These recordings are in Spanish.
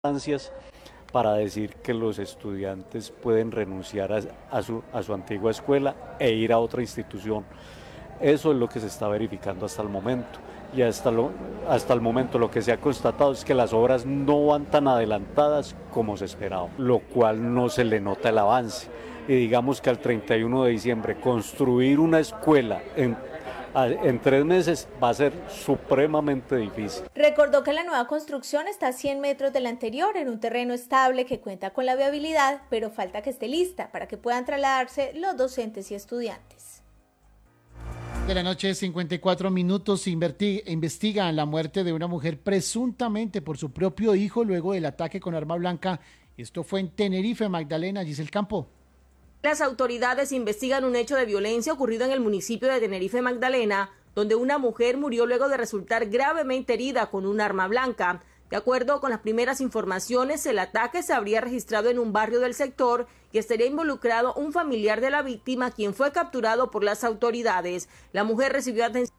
instancias para decir que los estudiantes pueden renunciar a su antigua escuela e ir a otra institución. Eso es lo que se está verificando hasta el momento. Y hasta el momento lo que se ha constatado es que las obras no van tan adelantadas como se esperaba, lo cual no se le nota el avance. Y digamos que al 31 de diciembre construir una escuela en 3 meses va a ser supremamente difícil. Recordó que la nueva construcción está a 100 metros de la anterior, en un terreno estable que cuenta con la viabilidad, pero falta que esté lista para que puedan trasladarse los docentes y estudiantes. De la noche, 54 minutos, investigan la muerte de una mujer presuntamente por su propio hijo luego del ataque con arma blanca. Esto fue en Tenerife, Magdalena, Giselle Campo. Las autoridades investigan un hecho de violencia ocurrido en el municipio de Tenerife, Magdalena, donde una mujer murió luego de resultar gravemente herida con un arma blanca. De acuerdo con las primeras informaciones, el ataque se habría registrado en un barrio del sector y estaría involucrado un familiar de la víctima, quien fue capturado por las autoridades. La mujer recibió atención.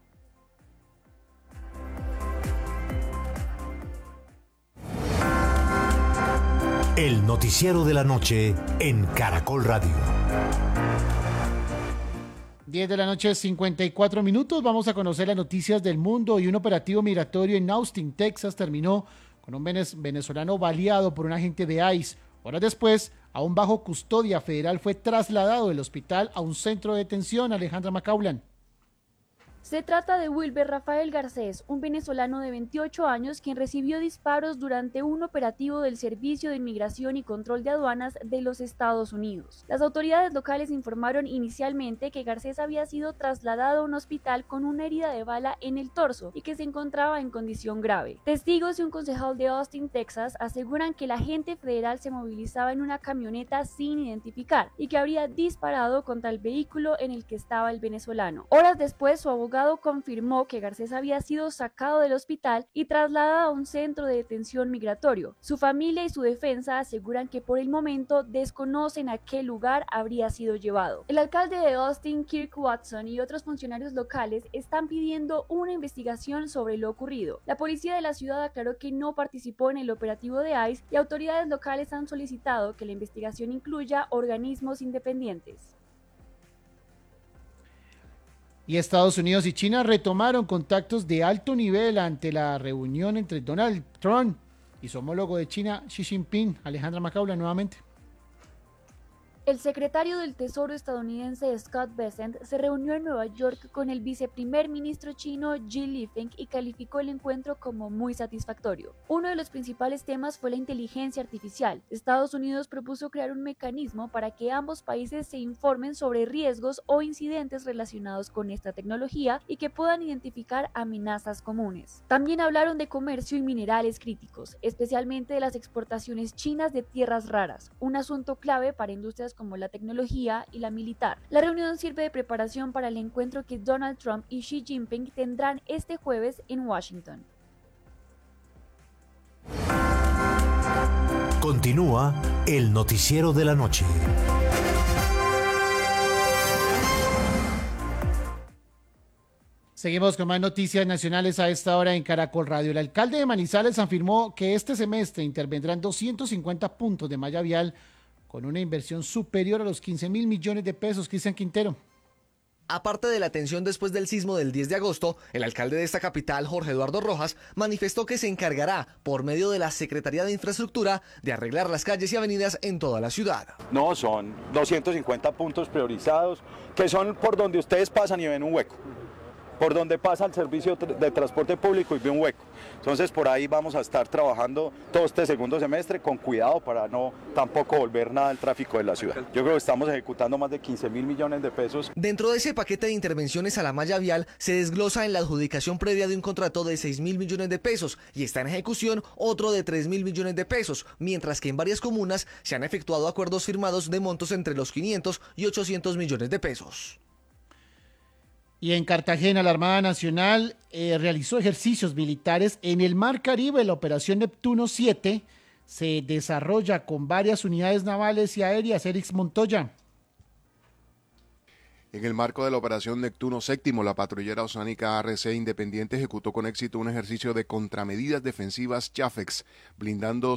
El noticiero de la noche en Caracol Radio. 10 de la noche, 54 minutos. Vamos a conocer las noticias del mundo. Y un operativo migratorio en Austin, Texas, terminó con un venezolano baleado por un agente de ICE. Horas después, aún bajo custodia federal, fue trasladado del hospital a un centro de detención. Alejandra Macaulan. Se trata de Wilber Rafael Garcés, un venezolano de 28 años quien recibió disparos durante un operativo del Servicio de Inmigración y Control de Aduanas de los Estados Unidos. Las autoridades locales informaron inicialmente que Garcés había sido trasladado a un hospital con una herida de bala en el torso y que se encontraba en condición grave. Testigos y un concejal de Austin, Texas, aseguran que el agente federal se movilizaba en una camioneta sin identificar y que habría disparado contra el vehículo en el que estaba el venezolano. Horas después, su abogado confirmó que Garcés había sido sacado del hospital y trasladado a un centro de detención migratorio. Su familia y su defensa aseguran que por el momento desconocen a qué lugar habría sido llevado. El alcalde de Austin, Kirk Watson, y otros funcionarios locales están pidiendo una investigación sobre lo ocurrido. La policía de la ciudad aclaró que no participó en el operativo de ICE y autoridades locales han solicitado que la investigación incluya organismos independientes. Y Estados Unidos y China retomaron contactos de alto nivel ante la reunión entre Donald Trump y su homólogo de China, Xi Jinping. Alejandra Macaula, nuevamente. El secretario del Tesoro estadounidense Scott Bessent se reunió en Nueva York con el viceprimer ministro chino Xi Jinping y calificó el encuentro como muy satisfactorio. Uno de los principales temas fue la inteligencia artificial. Estados Unidos propuso crear un mecanismo para que ambos países se informen sobre riesgos o incidentes relacionados con esta tecnología y que puedan identificar amenazas comunes. También hablaron de comercio y minerales críticos, especialmente de las exportaciones chinas de tierras raras, un asunto clave para industrias como la tecnología y la militar. La reunión sirve de preparación para el encuentro que Donald Trump y Xi Jinping tendrán este jueves en Washington. Continúa el noticiero de la noche. Seguimos con más noticias nacionales a esta hora en Caracol Radio. El alcalde de Manizales afirmó que este semestre intervendrán 250 puntos de malla vial con una inversión superior a los 15.000 millones de pesos. Cristian Quintero. Aparte de la atención después del sismo del 10 de agosto, el alcalde de esta capital, Jorge Eduardo Rojas, manifestó que se encargará, por medio de la Secretaría de Infraestructura, de arreglar las calles y avenidas en toda la ciudad. No, son 250 puntos priorizados, que son por donde ustedes pasan y ven un hueco, por donde pasa el servicio de transporte público y ve un hueco. Entonces por ahí vamos a estar trabajando todo este segundo semestre con cuidado para no tampoco volver nada al tráfico de la ciudad. Yo creo que estamos ejecutando más de 15.000 millones de pesos. Dentro de ese paquete de intervenciones a la malla vial se desglosa en la adjudicación previa de un contrato de 6.000 millones de pesos y está en ejecución otro de 3.000 millones de pesos, mientras que en varias comunas se han efectuado acuerdos firmados de montos entre los 500 y 800 millones de pesos. Y en Cartagena, la Armada Nacional realizó ejercicios militares en el Mar Caribe. La Operación Neptuno 7 se desarrolla con varias unidades navales y aéreas. Erix Montoya. En el marco de la operación Neptuno VII, la patrullera oceánica ARC Independiente ejecutó con éxito un ejercicio de contramedidas defensivas Chafex, blindando